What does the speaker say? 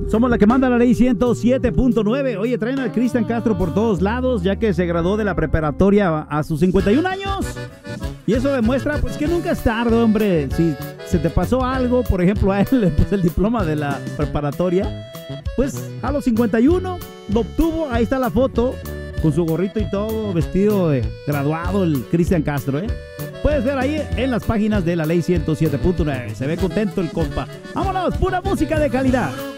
Somos la que manda la ley 107.9. Oye, traen al Cristian Castro por todos lados, ya que se graduó de la preparatoria a sus 51 años. Y eso demuestra, pues, que nunca es tarde, hombre. Si se te pasó algo, por ejemplo, a él, pues, el diploma de la preparatoria, pues, a los 51 lo obtuvo. Ahí está la foto, con su gorrito y todo, vestido de graduado, el Cristian Castro, ¿eh? Puedes ver ahí en las páginas de la ley 107.9. Se ve contento el compa. ¡Vámonos! ¡Pura música de calidad!